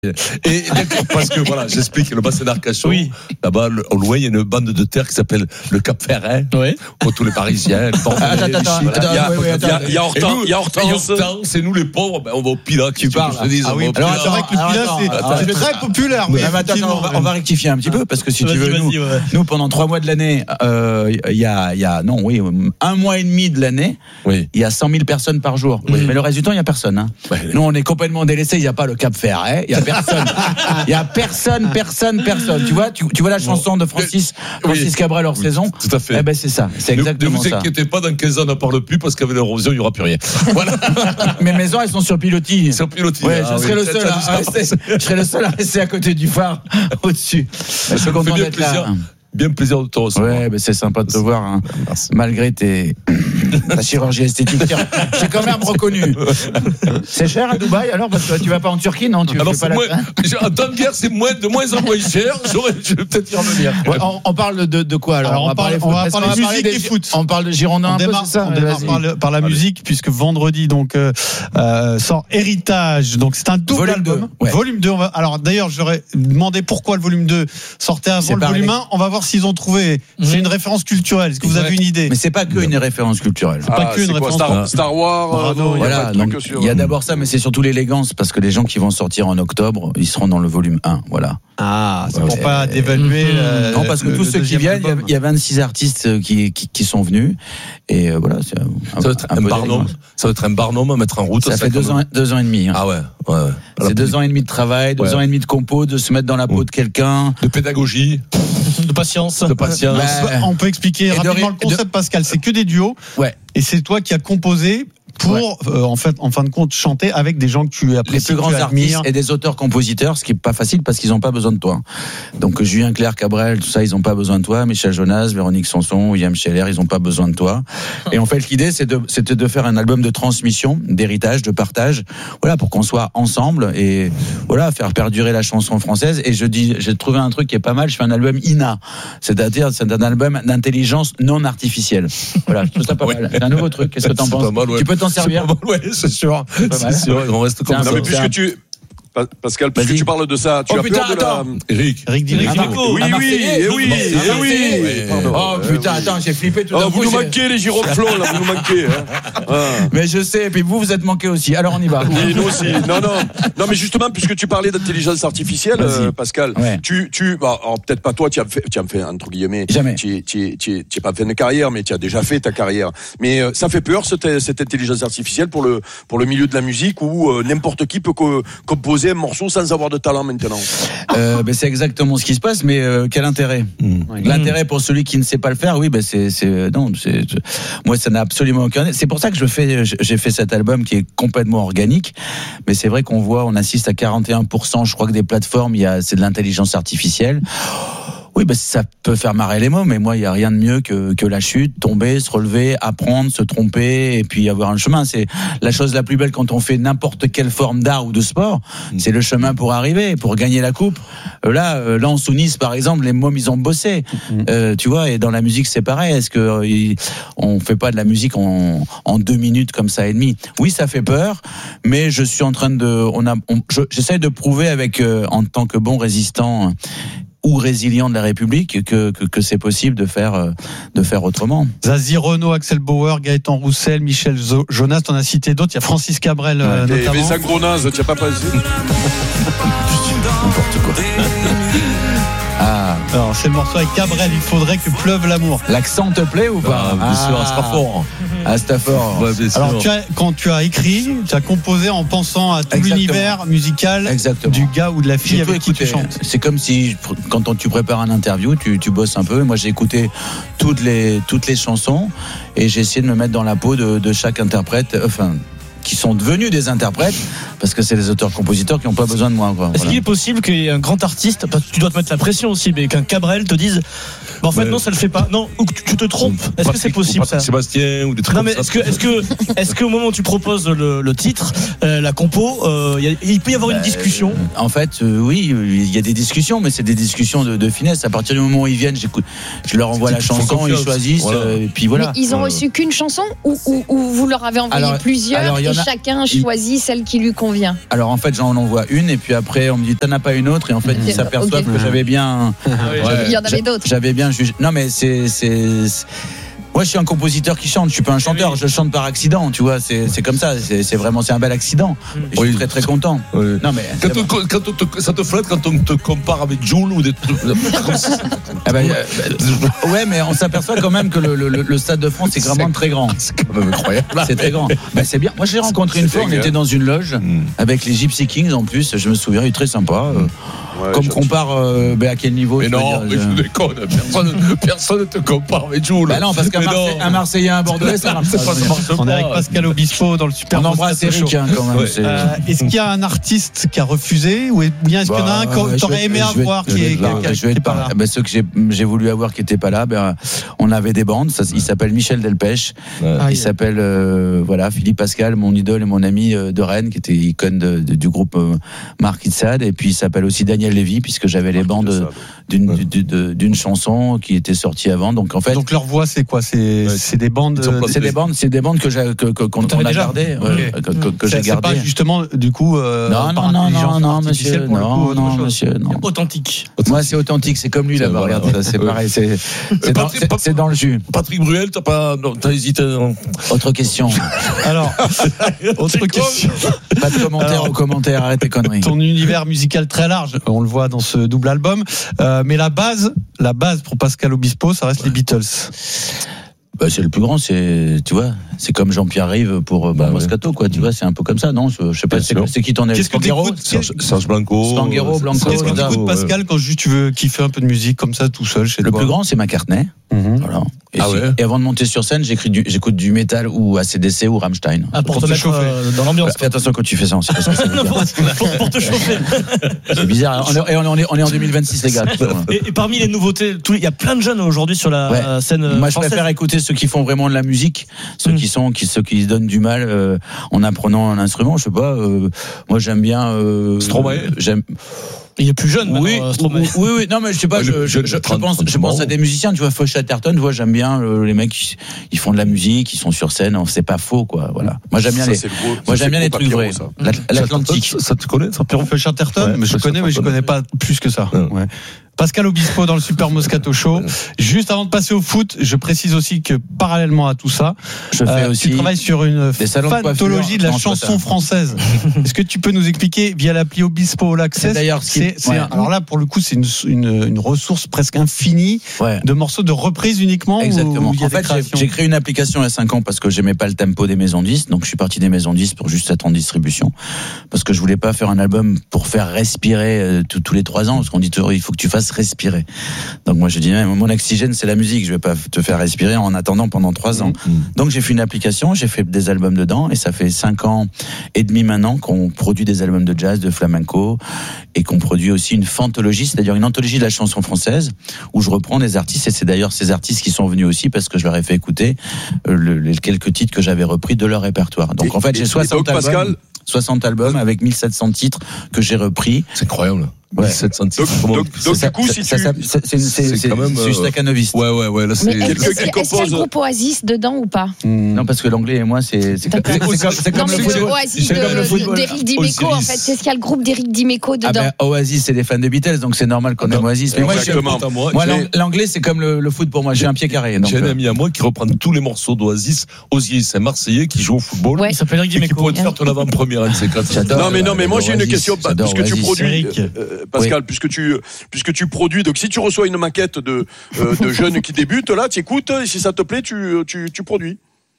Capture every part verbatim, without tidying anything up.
Et, et parce que voilà, j'explique le bassin d'Arcachon. Oui. Là-bas, au loin, il y a une bande de terre qui s'appelle le Cap Ferret. Oui. Pour tous les Parisiens. Les Bordelais, les Chites. Il y a Hortense. Il y a Hortense. C'est nous les pauvres, ben, on va au Pilat. Tu parles. Je dis, ah oui. Alors c'est vrai que le Pilat, c'est très populaire. Oui. Attends, on, va, on va rectifier un petit peu parce que si vas-y, tu veux, nous, ouais. nous pendant trois mois de l'année, il euh, y a, il y a, non, oui, un mois et demi de l'année, il oui. y a cent mille personnes par jour. Oui. Mais le reste du temps, il y a personne. Hein. Ouais. Nous, on est complètement délaissés. Il y a pas le Cap Ferret. Il y a personne. Il y a personne, personne, personne. Tu vois, tu, tu vois la chanson de Francis, Francis oui. Cabrel hors oui, saison. Tout à fait. Eh ben c'est ça, c'est exactement ça. Ne vous inquiétez ça. pas, dans quinze ans, on n'en parle plus parce qu'avec l'érosion, il n'y aura plus rien. Voilà. Mes maisons, elles sont sur pilotis. Sur pilotis. Ouais, ah, je serai oui, le seul à rester. Je serai le seul à rester à côté du phare, au-dessus. Je suis content d'être là. Bien plaisir de te recevoir. Ouais, mais c'est sympa de te voir, hein. Malgré tes ta chirurgie esthétique. J'ai quand même reconnu. C'est cher à Dubaï alors parce que tu vas pas en Turquie, non? Tu alors fais c'est pas moins, la... en temps de guerre, c'est moins, de moins en moins cher. J'aurais, je vais peut-être y revenir. Ouais, on, on parle de, de quoi alors, alors on, on, parle, on va parler de musique et foot. On parle de Girondins. On démarre, ça, on démarre par, le, par la Allez. musique puisque vendredi donc euh, euh, sort Héritage. Donc c'est un double volume album. deux. Ouais. Volume deux. On va, alors d'ailleurs, j'aurais demandé pourquoi le volume deux sortait avant c'est le volume un. On va voir s'ils ont trouvé. Mmh. C'est une référence culturelle. Est-ce que vous avez une idée? Mais c'est pas que une référence culturelle. C'est pas que une référence. Star, Star War. Non, voilà. Donc il y a d'abord ça, mais c'est surtout l'élégance parce que les gens qui vont sortir en octobre, ils seront dans le volume un. Voilà. Ah, c'est pour pas dévaluer. Mmh. Non, parce que tous ceux qui viennent, il y a vingt-six artistes qui qui, qui sont venus et euh, voilà. C'est un, ça, va être un, un barnum, ça va être un barnum à mettre en route. Ça, ça fait deux ans, deux ans et demi. Hein. Ah ouais. ouais, ouais. C'est deux ans et demi de travail, deux ouais. ans et demi de compo, de se mettre dans la peau mmh. de quelqu'un, de pédagogie, de patience, de patience. Bah, on peut expliquer rapidement de... le concept, de... Pascal. C'est que des duos. Ouais. Et c'est toi qui as composé pour ouais. euh, en fait en fin de compte chanter avec des gens que tu apprécies, les plus grands artistes et des auteurs-compositeurs, ce qui est pas facile parce qu'ils n'ont pas besoin de toi. Donc Julien Clerc, Cabrel, tout ça, ils n'ont pas besoin de toi. Michel Jonas, Véronique Sanson, William Scheller, ils n'ont pas besoin de toi. Et en fait, l'idée, c'est de, c'était de faire un album de transmission, d'héritage, de partage, voilà, pour qu'on soit ensemble et voilà, faire perdurer la chanson française. Et je dis, j'ai trouvé un truc qui est pas mal. Je fais un album I N A, c'est-à-dire c'est un album d'intelligence non artificielle. Voilà, je trouve ça pas mal. C'est un nouveau truc. Qu'est-ce que t'en penses? Mal, ouais. Tu peux t'en servir? Oui, c'est sûr. C'est, c'est sûr. On reste comme ça. Non, mais puisque tu. Pascal, puisque tu parles de ça, tu oh, as putain, peur de attends. la... Eric. Eric Dimeco. Oui, oui, eh oui, eh oui. Oh putain, attends, j'ai flippé tout d'un coup. Vous nous manquez les giroflons, là, vous nous manquez. Mais je sais, et puis vous, vous êtes manqués aussi. Alors on y va. Oui, nous aussi. Non, non. Non, mais justement, puisque tu parlais d'intelligence artificielle, Pascal, tu, tu, peut-être pas toi, tu as fait, tu as fait, entre guillemets. Jamais. Tu, tu, tu, tu as pas fait une carrière, mais tu as déjà fait ta carrière. Mais ça fait peur, cette, cette intelligence artificielle pour le, pour le milieu de la musique où n'importe qui peut composer un morceau sans avoir de talent maintenant. Euh, ben c'est exactement ce qui se passe, mais euh, quel intérêt? mmh. L'intérêt pour celui qui ne sait pas le faire, oui, ben c'est, c'est non, c'est, moi ça n'a absolument aucun. C'est pour ça que je fais, j'ai fait cet album qui est complètement organique, mais c'est vrai qu'on voit, on assiste à quarante et un pour cent, je crois que des plateformes, il y a, c'est de l'intelligence artificielle. Oui, bah, ça peut faire marrer les mots, mais moi, il y a rien de mieux que, que la chute, tomber, se relever, apprendre, se tromper, et puis avoir un chemin. C'est la chose la plus belle quand on fait n'importe quelle forme d'art ou de sport. C'est le chemin pour arriver, pour gagner la coupe. Là, euh, là, en Nice, par exemple, les mômes, ils ont bossé. Euh, tu vois, et dans la musique, c'est pareil. Est-ce que euh, on fait pas de la musique en, en deux minutes comme ça et demi? Oui, ça fait peur, mais je suis en train de, on a, on, je, j'essaie de prouver avec, euh, en tant que bon résistant, ou résilient de la République que, que, que c'est possible de faire, de faire autrement. Zazie Renaud, Axel Bauer, Gaëtan Roussel, Michel Jonas, t'en as cité d'autres. Il y a Francis Cabrel ouais. euh, notamment. Et Vincent Gronaz, tu n'as pas passé n'importe quoi. Ah. Alors c'est le morceau avec Cabrel, il faudrait que pleuve l'amour. L'accent te plaît ou pas? Ah, bien sûr, à Stafford. À Stafford. Ouais, bien sûr. Alors tu as, quand tu as écrit, tu as composé en pensant à tout Exactement. l'univers musical Exactement. du gars ou de la fille j'ai avec qui écouter. tu chantes. C'est comme si quand tu prépares un interview, tu, tu bosses un peu. Moi j'ai écouté toutes les, toutes les chansons et j'ai essayé de me mettre dans la peau de, de chaque interprète. Enfin. Qui sont devenus des interprètes parce que c'est les auteurs-compositeurs qui n'ont pas besoin de moi. Quoi. Est-ce voilà. qu'il est possible qu'il y ait un grand artiste, parce que tu dois te mettre la pression aussi, mais qu'un Cabrel te dise bah en fait mais non, ça le fait pas, non, ou que tu te trompes? Est-ce Patrick, que c'est possible ça? Sébastien ou des trucs non mais comme est-ce que est-ce que est-ce qu'au moment où tu proposes le, le titre, euh, la compo, euh, y a, il peut y avoir bah, une discussion? En fait, euh, oui, il y a des discussions, mais c'est des discussions de, de finesse. À partir du moment où ils viennent, j'écoute, je leur envoie la chanson, ils choisissent, voilà. euh, et puis voilà. Mais ils ont reçu qu'une chanson ou, ou, ou vous leur avez envoyé alors, plusieurs alors, et a... chacun choisit celle qui lui convient. Alors en fait, j'en envoie une et puis après on me dit t'en as pas une autre et en fait ils s'aperçoivent okay. que j'avais bien. Ouais. Il y en avait d'autres. J'avais bien jugé. Non mais c'est c'est. c'est... Moi, je suis un compositeur qui chante. Je suis pas un chanteur. Je chante par accident. Tu vois, c'est, c'est comme ça. C'est, c'est vraiment, c'est un bel accident. Et je suis oui. très très content. Oui. Non mais quand, on, quand on te, ça te flatte quand on te compare avec Jul ou des trucs. ah ben, euh, ouais, mais on s'aperçoit quand même que le, le, le Stade de France est vraiment c'est, très grand. C'est quand même incroyable. C'est très grand. Ben, c'est bien. Moi, j'ai rencontré une fois. On était dans une loge mm. avec les Gypsy Kings. En plus, je me souviens, il est très sympa. Mm. Ouais, comme compare euh, ben à quel niveau? Mais non, dire, mais je déconne. Personne, personne ne te compare avec Jul. Ben non, parce qu'un Marseille, un Marseillais, un Bordelais, ça marche pas. On est avec Pascal Obispo dans le Super. On embrasse Eric hein, quand même. Ouais. Euh, est-ce qu'il y a un artiste qui a refusé ou bien est-ce qu'il y en a un que t'aurais aimé avoir qui est pas là? Ben ceux que j'ai, j'ai voulu avoir qui n'étaient pas là, ben on avait des bandes. Ça, il s'appelle Michel Delpech. Ouais. Il s'appelle euh, voilà Philippe Pascal, mon idole et mon ami euh, de Rennes, qui était icône de, de, du groupe euh, Marc Itzad. Et puis il s'appelle aussi Daniel Lévy, puisque j'avais les bandes d'une, ouais. d'une, d'une chanson qui était sortie avant. Donc en fait. Donc leur voix c'est quoi? C'est, ouais. c'est des bandes. C'est des bandes, c'est des bandes que j'ai, que, que, qu'on on a gardées, okay. ouais, que, que, que j'ai gardées. C'est pas justement du coup. Euh, non non non non non monsieur, non coup, non monsieur, non. Authentique. Moi c'est authentique, c'est comme lui là-bas. Voilà, regarde, ouais. c'est ouais. pareil, c'est c'est, Patrick, dans, c'est, c'est dans le jus. Patrick Bruel, t'as pas, non, t'as hésité. Non. Autre question. Alors, autre question. Pas de commentaires Alors, aux commentaires, arrête tes conneries. Ton univers musical très large, on le voit dans ce double album, euh, mais la base, la base pour Pascal Obispo, ça reste ouais. les Beatles. Bah, c'est le plus grand, c'est, tu vois, c'est comme Jean-Pierre Rive pour bah, Moscato, quoi, tu vois, c'est un peu comme ça, non? Je, je sais pas, c'est, c'est qui t'en est? Qu'est-ce que t'écoutes? Serge Blanco. Stanguero, Blanco. Qu'est-ce que t'écoutes, Pascal, quand juste tu veux kiffer un peu de musique comme ça, tout seul, chez toi? Le plus grand, c'est McCartney. Mm-hmm. Voilà. Et, ah ouais. et avant de monter sur scène, j'écris du, j'écoute du métal ou A C D C ou Rammstein. Ah, pour, pour te, te mettre chauffer euh, dans l'ambiance. Bah, fais attention quand tu fais ça, on sait pas ce que ça veut dire. pour, pour te chauffer. C'est bizarre. On est, on est, on est en deux mille vingt-six, les gars. Et, et parmi les nouveautés, il y a plein de jeunes aujourd'hui sur la ouais. scène. Moi, je française. préfère écouter ceux qui font vraiment de la musique, ceux mmh. qui sont, qui, ceux qui se donnent du mal euh, en apprenant un instrument. Je sais pas. Euh, moi, j'aime bien. Euh, Stromae. J'aime. Il est plus jeune, oui, oui, oui, oui, non, mais je sais pas, je, je, je, je pense, je pense à des musiciens, tu vois, Feu Chatterton, tu vois, j'aime bien euh, les mecs, ils font de la musique, ils sont sur scène, c'est pas faux, quoi, voilà. Moi, j'aime bien ça, les, gros, moi, j'aime bien les trucs vrais. L'Atlantique. Ça, ça te connaît, ça, Feu Chatterton, ouais, mais je connais, mais je connais pas plus que ça. Ouais. Ouais. Pascal Obispo dans le Super Moscato Show. Juste avant de passer au foot, je précise aussi que parallèlement à tout ça, je fais euh, aussi tu travailles sur une fanthologie de, de la chanson française. Est-ce que tu peux nous expliquer via l'appli Obispo All Access? D'ailleurs, c'est, c'est ouais. un, alors là pour le coup c'est une, une, une ressource presque infinie ouais. de morceaux de reprise uniquement. Exactement. En fait, j'ai, j'ai créé une application il y a cinq ans parce que j'aimais pas le tempo des maisons disques, donc je suis parti des maisons disques pour juste être en distribution parce que je voulais pas faire un album pour faire respirer euh, tous, tous les trois ans parce qu'on dit toujours il faut que tu fasses respirer. Donc moi je dis mon oxygène c'est la musique, je vais pas te faire respirer en attendant pendant trois ans. Mmh. Donc j'ai fait une application, j'ai fait des albums dedans et ça fait cinq ans et demi maintenant qu'on produit des albums de jazz, de flamenco et qu'on produit aussi une fanthologie, c'est-à-dire une anthologie de la chanson française où je reprends des artistes et c'est d'ailleurs ces artistes qui sont venus aussi parce que je leur ai fait écouter euh, le, les quelques titres que j'avais repris de leur répertoire. Donc et, en fait j'ai soixante albums, Pascal soixante albums avec mille sept cents titres que j'ai repris. C'est incroyable. Ouais. sept cents titres. Donc, donc, donc du coup, si ça, tu... ça, ça, c'est, c'est, c'est quand même c'est staccanoviste. Ouais, ouais, ouais. Là, c'est mais est-ce, est-ce, est-ce qu'il y a le groupe Oasis dedans ou pas? mmh. Non, parce que l'anglais et moi, c'est c'est, c'est, c'est, c'est, c'est comme, non, le football. Oasis c'est de, comme le football. D'Éric Dimeco, en fait. C'est ce qu'il y a le groupe d'Éric Dimeco dedans. Ah ben, Oasis, c'est des fans de Beatles, donc c'est normal qu'on aime Oasis. Mais moi, moi, moi l'anglais, c'est comme le, le foot pour moi. J'ai un pied carré. J'ai un ami à moi qui reprend tous les morceaux d'Oasis. Oasis, c'est un Marseillais qui joue au football. Il s'appelle Éric Dimeco. Qui pourrait te faire ton avant-première, un de ces quatre. Non, mais non, mais moi, j'ai une question. Puisque tu produis, Pascal, puisque tu puisque tu produis, donc si tu reçois une maquette de, euh, de jeunes qui débutent, là, tu écoutes, et si ça te plaît, tu, tu, tu produis.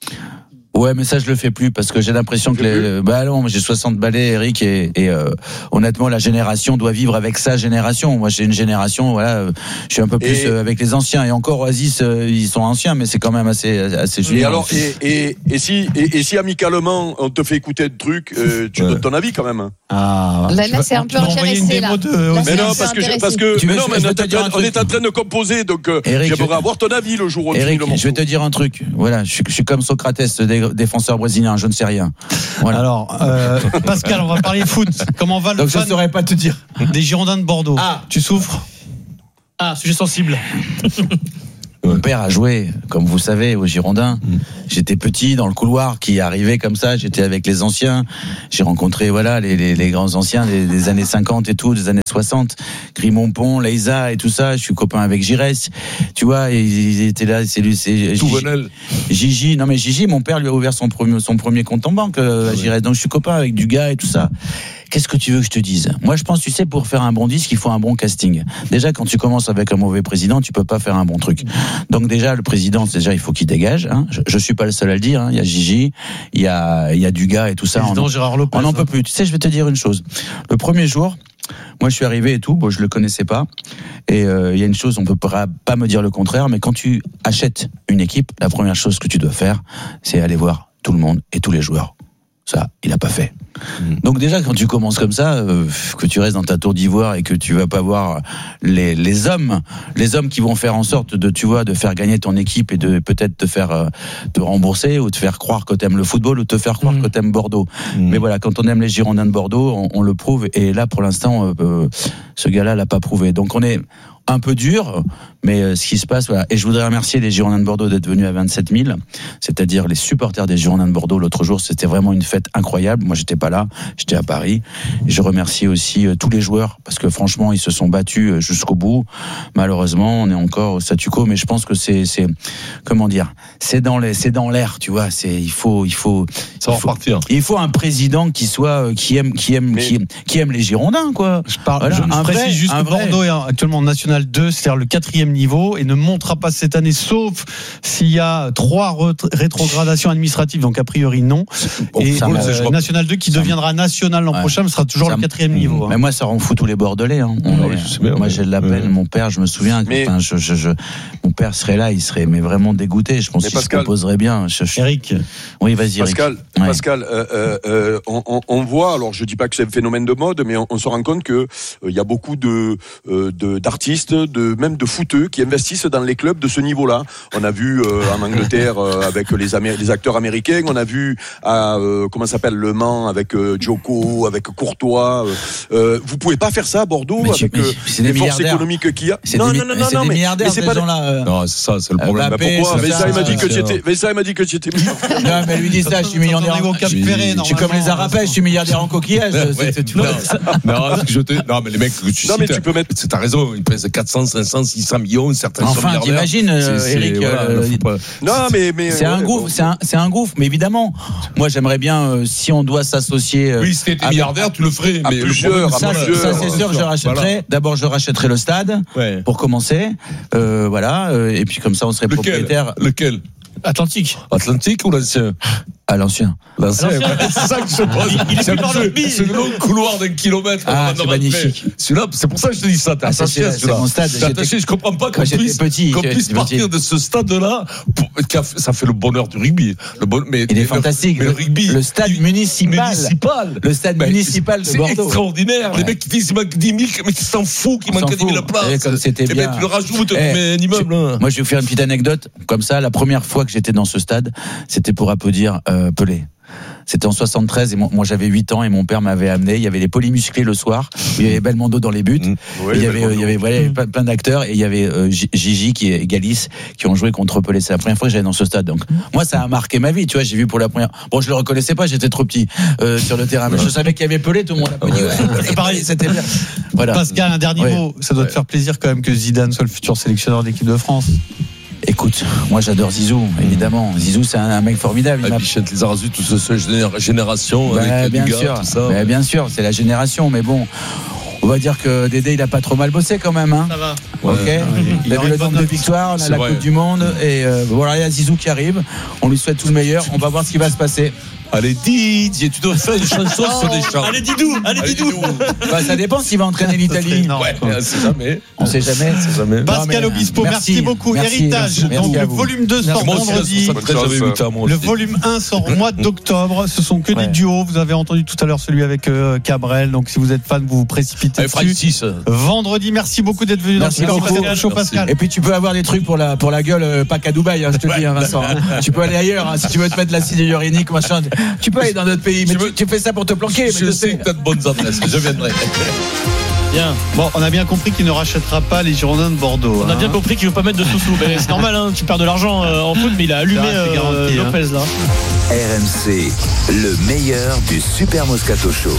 Ouais, mais ça je le fais plus parce que j'ai l'impression que les, bah non, j'ai soixante balais, Eric, et, et euh, honnêtement la génération doit vivre avec sa génération. Moi j'ai une génération, voilà, je suis un peu plus et, euh, avec les anciens et encore Oasis, euh, ils sont anciens, mais c'est quand même assez assez génial. Et alors, et, et, et si et, et si amicalement on te fait écouter de trucs, euh, tu ouais. donnes ton avis quand même. Ah, là, là c'est un peu intéressé là. De... là. Mais non, parce que je, parce que mais non, mais on est en train de composer, donc Eric, j'aimerais avoir ton avis le jour où on Eric, je vais te dire un truc. Voilà, je suis, je suis comme Socrates, défenseur brésilien, je ne sais rien. Voilà. Alors, euh, Pascal, on va parler foot. Comment va le Donc fan je saurais pas te dire. Des Girondins de Bordeaux. Ah, tu souffres? Ah, sujet sensible. Mon père a joué, comme vous savez, aux Girondins. Mmh. J'étais petit dans le couloir qui arrivait comme ça. J'étais avec les anciens. J'ai rencontré voilà les, les, les grands anciens des, des années cinquante et tout, des années soixante. Grimont-Pont, Leïsa et tout ça. Je suis copain avec Giresse. Tu vois, ils étaient là. C'est lui, c'est tout Gigi, Gigi. Non mais Gigi, mon père lui a ouvert son premier son premier compte en banque euh, à Giresse. Donc je suis copain avec du gars et tout ça. Qu'est-ce que tu veux que je te dise ? Moi, je pense, tu sais, pour faire un bon disque, il faut un bon casting. Déjà, quand tu commences avec un mauvais président, tu peux pas faire un bon truc. Donc déjà, le président, déjà, il faut qu'il dégage. Hein. Je, je suis pas le seul à le dire. Hein. Il y a Gigi, il y a, il y a Dugas et tout ça. Président Gérard Lopez. On n'en peut plus. Tu sais, je vais te dire une chose. Le premier jour, moi, je suis arrivé et tout. Bon, je le connaissais pas. Et euh, il y a une chose, on peut pas, pas me dire le contraire, mais quand tu achètes une équipe, la première chose que tu dois faire, c'est aller voir tout le monde et tous les joueurs. Ça, il a pas fait. Mmh. Donc déjà, quand tu commences comme ça, euh, que tu restes dans ta tour d'ivoire et que tu vas pas voir les, les hommes, les hommes qui vont faire en sorte de, tu vois, de faire gagner ton équipe et de peut-être te faire euh, te rembourser ou te faire croire que t'aimes le football ou te faire croire mmh. que t'aimes Bordeaux. Mmh. Mais voilà, quand on aime les Girondins de Bordeaux, on, on le prouve. Et là, pour l'instant, euh, ce gars-là l'a pas prouvé. Donc on est un peu dur, mais euh, ce qui se passe, voilà. Et je voudrais remercier les Girondins de Bordeaux d'être venus à vingt-sept mille, c'est-à-dire les supporters des Girondins de Bordeaux. L'autre jour, c'était vraiment une fête incroyable. Moi, j'étais pas là, j'étais à Paris. Et je remercie aussi euh, tous les joueurs, parce que franchement, ils se sont battus euh, jusqu'au bout. Malheureusement, on est encore au statu quo, mais je pense que c'est, c'est, comment dire, c'est dans les, c'est dans l'air, tu vois. C'est, il faut, il faut, ça va repartir. Il faut un président qui soit, euh, qui aime, qui aime, mais... qui, qui aime les Girondins, quoi. Je parle, voilà, je, je précise vrai, juste que Bordeaux est actuellement en National deux, c'est-à-dire le quatrième niveau, et ne montera pas cette année, sauf s'il y a trois rétrogradations administratives, donc a priori non. Bon, et ça, euh, National deux qui ça, deviendra national l'an ouais. prochain, sera toujours ça, le quatrième niveau. Mais hein. moi, ça rend fou tous les Bordelais. Hein. On ouais, est, bien, moi, j'ai de la peine. Ouais. Mon père, je me souviens, mais... enfin, je, je, je, mon père serait là, il serait mais vraiment dégoûté. Je pense qu'il Pascal, se composerait bien. Je, je... Eric. Oui, vas-y, Pascal, Eric. Ouais. Pascal, euh, euh, on, on, on voit, alors je dis pas que c'est un phénomène de mode, mais on, on se rend compte que il euh, y a beaucoup de, euh, de d'artistes, de même de footeux qui investissent dans les clubs de ce niveau-là. On a vu euh, en Angleterre euh, avec les, Amé- les acteurs américains, on a vu à euh, comment ça s'appelle Le Mans avec euh, Djoko, avec Courtois. Euh, vous pouvez pas faire ça à Bordeaux mais avec euh, les forces économiques qu'il y a. C'est non, des, non, non, non, non, mais, mais c'est pas gens-là. Euh... Non, c'est ça, c'est le problème. Bah, pourquoi Mais ça, il m'a dit que j'étais. Mais ça, il m'a dit que j'étais. Non, mais lui dit ça. Je suis milliardaire en Cap Ferré. Je suis comme les Arapais. Je suis milliardaire en coquillage. Non, mais les mecs que tu cites. Non, mais tu peux mettre. T'as raison. Ils pèsent quatre cents, cinq cents, six cents millions. Certains sont milliardaires. Enfin, t'imagines, Eric. Non, mais mais c'est un gouffre. C'est un c'est un gouffre. Mais évidemment, moi, j'aimerais bien si on doit s'associer. Oui, si t'étais milliardaire, tu le ferais. Mais plusieurs. Ça, c'est sûr que je rachèterais. D'abord, je rachèterais le stade pour commencer. Voilà. Et puis comme ça, on serait propriétaire. Lequel? Atlantique. Atlantique ou l'ancien? À l'ancien. L'ancien. C'est ça que je pose. Il est dans le bille. C'est le long couloir d'un kilomètre. Ah, c'est magnifique. Celui-là, c'est pour ça que je te dis ça. T'es attaché à celui-là. C'est mon stade. T'es attaché. Je comprends pas qu'on puisse, petit, qu'on puisse partir de ce stade-là. Pour, ça fait le bonheur du rugby. Le bon, mais il est fantastique. Mais le rugby. Le stade municipal. municipal. Le stade ben, municipal de Bordeaux. C'est extraordinaire. Ouais. Les mecs qui disent qu'il manque dix mille, mais qui s'en foutent, qu'il manque dix mille places. Comme c'était bien. Tu le rajoutes, tu mets un immeuble. Moi, je vais vous faire une petite anecdote. Comme ça, la première fois que j'étais dans ce stade, c'était pour applaudir Pelé. C'était en soixante-treize et moi, moi j'avais huit ans et mon père m'avait amené. Il y avait les polymusclés le soir, il y avait Belmondo dans les buts, mmh. oui, il y avait, il y avait voilà, plein, plein d'acteurs et il y avait euh, Gigi qui est Galis qui ont joué contre Pelé. C'est la première fois que j'allais dans ce stade. Donc moi ça a marqué ma vie, tu vois. J'ai vu pour la première. Bon, je le reconnaissais pas, j'étais trop petit euh, sur le terrain. Mais je savais qu'il y avait Pelé, tout le monde applaudit. Ouais. C'est pareil, c'était bien. Voilà. Pascal, un dernier ouais. mot. Ça doit ouais. te faire plaisir quand même que Zidane soit le futur sélectionneur d'équipe de France. Écoute, moi j'adore Zizou, évidemment. Zizou c'est un, un mec formidable. Et puis Chante les Arasus, toute cette génération bah, avec bien Dugas, sûr, tout ça. Bah, bien sûr, c'est la génération, mais bon. On va dire que Dédé il a pas trop mal bossé quand même, hein. Ça va. Ok. Ouais, il a eu le nombre de victoires, on a la vrai. Coupe du Monde et euh, voilà, il y a Zizou qui arrive. On lui souhaite tout le meilleur. On va voir ce qui va se passer. Allez Didier, tu dois faire une chanson sur des chants. Allez Didou, allez, allez Didou. Bah, ça dépend s'il va entraîner l'Italie. Ouais, on sait jamais. On sait jamais. C'est jamais. Pascal Obispo, merci, merci beaucoup. Merci, Héritage, merci, donc merci le volume deux sort vendredi. Le volume un sort au mois d'octobre. Ce sont que ouais. des duos. Vous avez entendu tout à l'heure celui avec euh, Cabrel. Donc si vous êtes fan, vous vous précipitez dessus. Vendredi, merci beaucoup d'être venu merci dans le show, Pascal. Et puis tu peux avoir des trucs pour la pour la gueule, euh, pas qu'à Dubaï, hein, je te ouais. dis, hein, Vincent. Hein. Tu peux aller ailleurs hein, si tu veux te mettre l'acide hyaluronique, machin. Tu peux aller dans d'autres pays, mais tu, tu fais ça pour te planquer. Je mais sais que t'as de bonnes adresses, je viendrai. Bien. Bon, on a bien compris qu'il ne rachètera pas les Girondins de Bordeaux. On hein. a bien compris qu'il ne veut pas mettre de sous-sous. Mais c'est normal, hein, tu perds de l'argent euh, en foot, mais il a allumé euh, garanti, Lopez là. R M C, le meilleur du Super Moscato Show.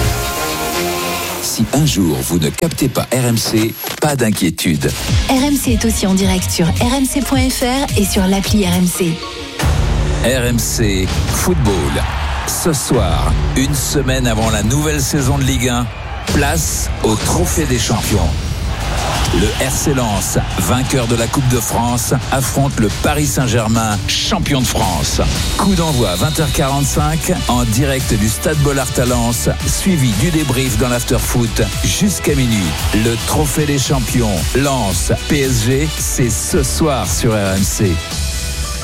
Si un jour vous ne captez pas R M C, pas d'inquiétude. R M C est aussi en direct sur r m c point f r et sur l'appli R M C. R M C Football. Ce soir, une semaine avant la nouvelle saison de Ligue un, place au Trophée des Champions. Le R C Lens, vainqueur de la Coupe de France, affronte le Paris Saint-Germain, champion de France. Coup d'envoi vingt heures quarante-cinq en direct du Stade Bollaert à Lens, suivi du débrief dans l'after-foot jusqu'à minuit. Le Trophée des Champions, Lens, P S G, c'est ce soir sur R M C.